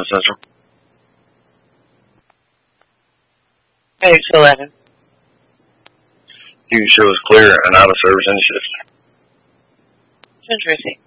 Central. Page 11. You can show us clear and out of service initiatives. Interesting.